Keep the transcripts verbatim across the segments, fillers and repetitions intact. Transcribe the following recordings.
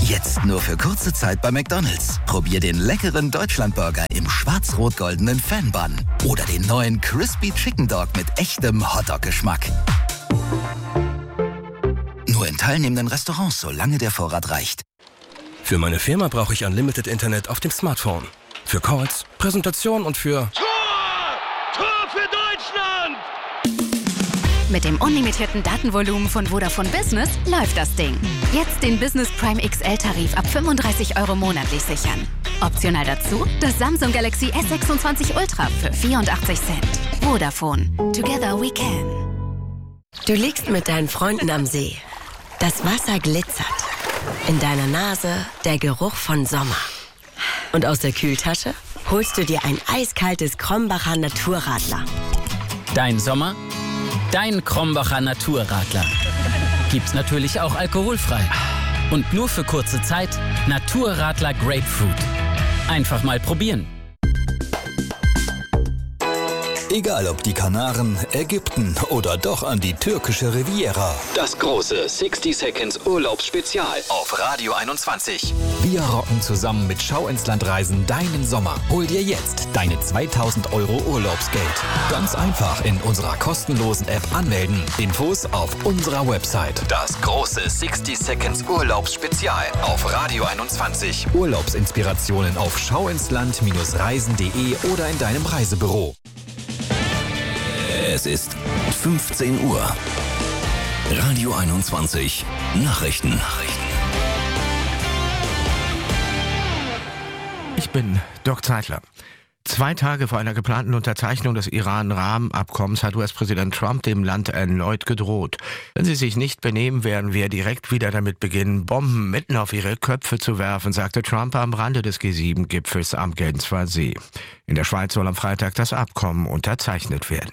Jetzt nur für kurze Zeit bei McDonald's. Probier den leckeren Deutschlandburger im schwarz-rot-goldenen Fan-Bun. Oder den neuen Crispy Chicken Dog mit echtem Hotdog-Geschmack. Nur in teilnehmenden Restaurants, solange der Vorrat reicht. Für meine Firma brauche ich Unlimited Internet auf dem Smartphone. Für Calls, Präsentation und für... Tor! Tor für Deutschland! Mit dem unlimitierten Datenvolumen von Vodafone Business läuft das Ding. Jetzt den Business Prime X L-Tarif ab fünfunddreißig Euro monatlich sichern. Optional dazu das Samsung Galaxy S sechsundzwanzig Ultra für vierundachtzig Cent. Vodafone. Together we can. Du liegst mit deinen Freunden am See. Das Wasser glitzert. In deiner Nase der Geruch von Sommer. Und aus der Kühltasche holst du dir ein eiskaltes Krombacher Naturradler. Dein Sommer? Dein Krombacher Naturradler. Gibt's natürlich auch alkoholfrei. Und nur für kurze Zeit Naturradler Grapefruit. Einfach mal probieren. Egal ob die Kanaren, Ägypten oder doch an die türkische Riviera. Das große sixty Seconds Urlaubsspezial auf Radio einundzwanzig. Wir rocken zusammen mit Schau ins Land Reisen deinen Sommer. Hol dir jetzt deine zweitausend Euro Urlaubsgeld. Ganz einfach in unserer kostenlosen App anmelden. Infos auf unserer Website. Das große sixty Seconds Urlaubsspezial auf Radio einundzwanzig. Urlaubsinspirationen auf schauinsland Reisen punkt de oder in deinem Reisebüro. Es ist fünfzehn Uhr. Radio einundzwanzig. Nachrichten. Nachrichten. Ich bin Dirk Zeitler. Zwei Tage vor einer geplanten Unterzeichnung des Iran-Rahmenabkommens hat U S-Präsident Trump dem Land erneut gedroht. Wenn sie sich nicht benehmen, werden wir direkt wieder damit beginnen, Bomben mitten auf ihre Köpfe zu werfen, sagte Trump am Rande des G sieben Gipfels am Genfer See. In der Schweiz soll am Freitag das Abkommen unterzeichnet werden.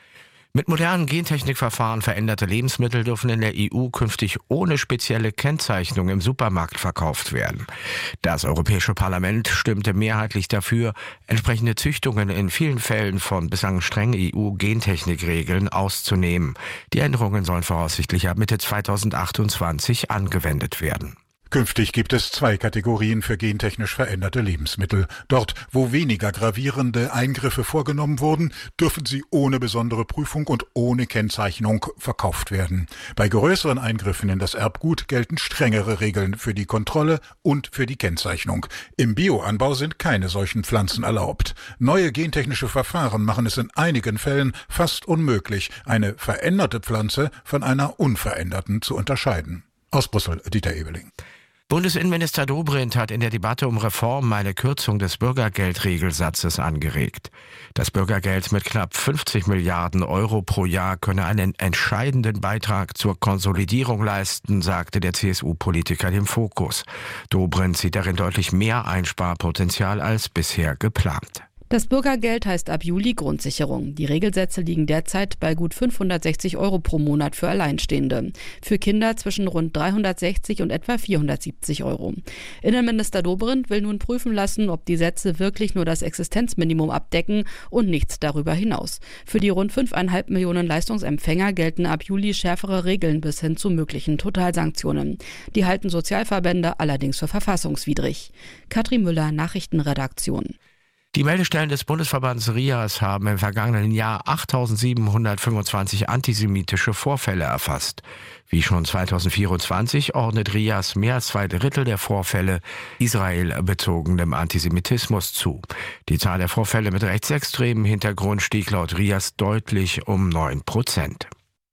Mit modernen Gentechnikverfahren veränderte Lebensmittel dürfen in der E U künftig ohne spezielle Kennzeichnung im Supermarkt verkauft werden. Das Europäische Parlament stimmte mehrheitlich dafür, entsprechende Züchtungen in vielen Fällen von bislang strengen E U-Gentechnikregeln auszunehmen. Die Änderungen sollen voraussichtlich ab Mitte zweitausendachtundzwanzig angewendet werden. Künftig gibt es zwei Kategorien für gentechnisch veränderte Lebensmittel. Dort, wo weniger gravierende Eingriffe vorgenommen wurden, dürfen sie ohne besondere Prüfung und ohne Kennzeichnung verkauft werden. Bei größeren Eingriffen in das Erbgut gelten strengere Regeln für die Kontrolle und für die Kennzeichnung. Im Bioanbau sind keine solchen Pflanzen erlaubt. Neue gentechnische Verfahren machen es in einigen Fällen fast unmöglich, eine veränderte Pflanze von einer unveränderten zu unterscheiden. Aus Brüssel, Dieter Ebeling. Bundesinnenminister Dobrindt hat in der Debatte um Reformen eine Kürzung des Bürgergeldregelsatzes angeregt. Das Bürgergeld mit knapp fünfzig Milliarden Euro pro Jahr könne einen entscheidenden Beitrag zur Konsolidierung leisten, sagte der C S U-Politiker dem Fokus. Dobrindt sieht darin deutlich mehr Einsparpotenzial als bisher geplant. Das Bürgergeld heißt ab Juli Grundsicherung. Die Regelsätze liegen derzeit bei gut fünfhundertsechzig Euro pro Monat für Alleinstehende. Für Kinder zwischen rund dreihundertsechzig und etwa vierhundertsiebzig Euro. Innenminister Dobrindt will nun prüfen lassen, ob die Sätze wirklich nur das Existenzminimum abdecken und nichts darüber hinaus. Für die rund fünfeinhalb Millionen Leistungsempfänger gelten ab Juli schärfere Regeln bis hin zu möglichen Totalsanktionen. Die halten Sozialverbände allerdings für verfassungswidrig. Katrin Müller, Nachrichtenredaktion. Die Meldestellen des Bundesverbands RIAS haben im vergangenen Jahr achttausendsiebenhundertfünfundzwanzig antisemitische Vorfälle erfasst. Wie schon zweitausendvierundzwanzig ordnet RIAS mehr als zwei Drittel der Vorfälle israelbezogenem Antisemitismus zu. Die Zahl der Vorfälle mit rechtsextremem Hintergrund stieg laut RIAS deutlich um neun Prozent.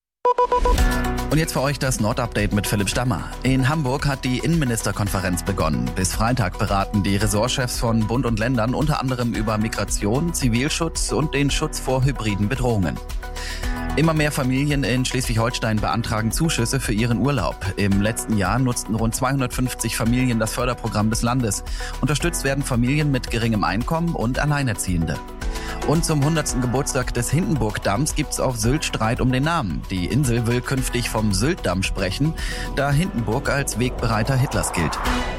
Und jetzt für euch das Nord-Update mit Philipp Stammer. In Hamburg hat die Innenministerkonferenz begonnen. Bis Freitag beraten die Ressortchefs von Bund und Ländern unter anderem über Migration, Zivilschutz und den Schutz vor hybriden Bedrohungen. Immer mehr Familien in Schleswig-Holstein beantragen Zuschüsse für ihren Urlaub. Im letzten Jahr nutzten rund zweihundertfünfzig Familien das Förderprogramm des Landes. Unterstützt werden Familien mit geringem Einkommen und Alleinerziehende. Und zum hundertsten Geburtstag des Hindenburgdamms gibt's auf Sylt Streit um den Namen. Die Insel will künftig vom Syltdamm sprechen, da Hindenburg als Wegbereiter Hitlers gilt.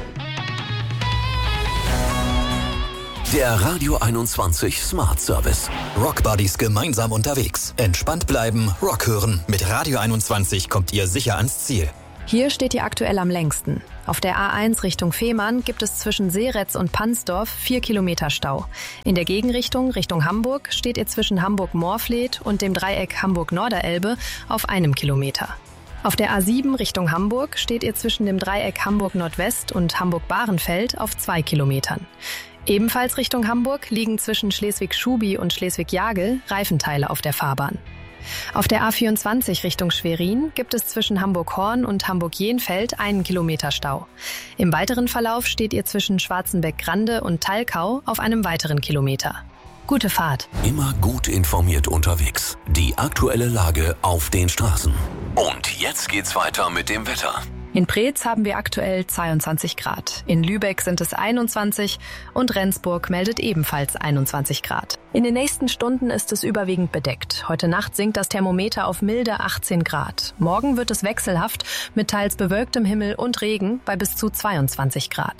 Der Radio einundzwanzig Smart Service. Rock Buddies gemeinsam unterwegs. Entspannt bleiben, Rock hören. Mit Radio einundzwanzig kommt ihr sicher ans Ziel. Hier steht ihr aktuell am längsten. Auf der A eins Richtung Fehmarn gibt es zwischen Seeretz und Pansdorf vier Kilometer Stau. In der Gegenrichtung Richtung Hamburg steht ihr zwischen Hamburg-Moorfleet und dem Dreieck Hamburg-Norderelbe auf einem Kilometer. Auf der A sieben Richtung Hamburg steht ihr zwischen dem Dreieck Hamburg-Nordwest und Hamburg-Bahrenfeld auf zwei Kilometern. Ebenfalls Richtung Hamburg liegen zwischen Schleswig-Schubi und Schleswig-Jagel Reifenteile auf der Fahrbahn. Auf der A vierundzwanzig Richtung Schwerin gibt es zwischen Hamburg-Horn und Hamburg-Jenfeld einen Kilometer Stau. Im weiteren Verlauf steht ihr zwischen Schwarzenbeck-Grande und Thalkau auf einem weiteren Kilometer. Gute Fahrt. Immer gut informiert unterwegs. Die aktuelle Lage auf den Straßen. Und jetzt geht's weiter mit dem Wetter. In Preetz haben wir aktuell zweiundzwanzig Grad. In Lübeck sind es einundzwanzig und Rendsburg meldet ebenfalls einundzwanzig Grad. In den nächsten Stunden ist es überwiegend bedeckt. Heute Nacht sinkt das Thermometer auf milde achtzehn Grad. Morgen wird es wechselhaft mit teils bewölktem Himmel und Regen bei bis zu zweiundzwanzig Grad.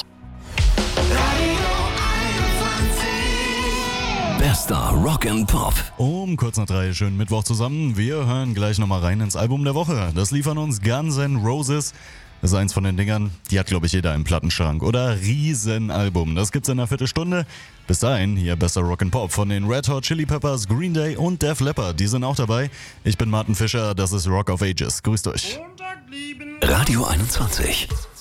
Bester Rock and Pop. Um kurz nach drei, schönen Mittwoch zusammen. Wir hören gleich nochmal rein ins Album der Woche. Das liefern uns Guns N' Roses. Das ist eins von den Dingern, die hat, glaube ich, jeder im Plattenschrank. Oder Riesenalbum. Das gibt's in einer Viertelstunde. Bis dahin, hier bester Rock and Pop von den Red Hot Chili Peppers, Green Day und Def Leppard. Die sind auch dabei. Ich bin Martin Fischer, das ist Rock of Ages. Grüßt euch. Radio einundzwanzig.